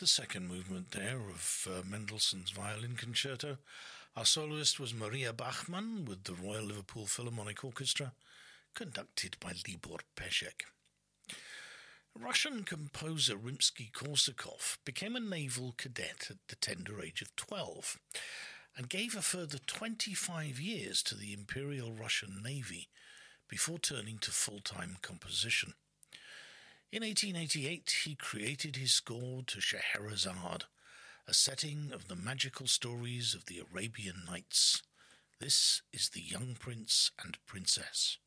the second movement there of Mendelssohn's Violin Concerto. Our soloist was Maria Bachmann with the Royal Liverpool Philharmonic Orchestra, conducted by Libor Pesek. Russian composer Rimsky-Korsakov became a naval cadet at the tender age of 12 and gave a further 25 years to the Imperial Russian Navy before turning to full-time composition. In 1888, he created his score to Scheherazade, a setting of the magical stories of the Arabian Nights. This is The Young Prince and Princess.